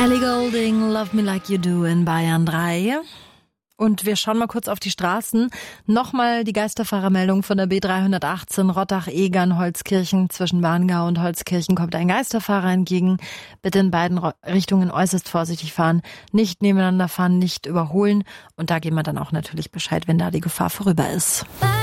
Ellie Goulding, Love Me Like You Do in Bayern 3. Und wir schauen mal kurz auf die Straßen. Nochmal die Geisterfahrermeldung von der B318 Rottach-Egern-Holzkirchen. Zwischen Warngau und Holzkirchen kommt ein Geisterfahrer entgegen. Bitte in beiden Richtungen äußerst vorsichtig fahren. Nicht nebeneinander fahren, nicht überholen. Und da geben wir dann auch natürlich Bescheid, wenn da die Gefahr vorüber ist.